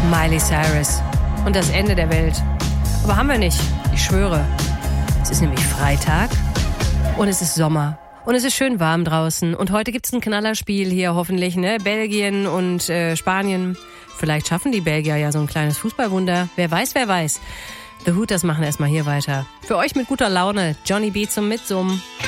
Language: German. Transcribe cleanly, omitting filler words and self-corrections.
Miley Cyrus und das Ende der Welt. Aber haben wir nicht, ich schwöre. Es ist nämlich Freitag und es ist Sommer. Und es ist schön warm draußen. Und heute gibt's ein Knallerspiel hier hoffentlich, ne? Belgien und Spanien. Vielleicht schaffen die Belgier ja so ein kleines Fußballwunder. Wer weiß, wer weiß. The Hooters machen erstmal hier weiter. Für euch mit guter Laune. Johnny B zum Mitsummen.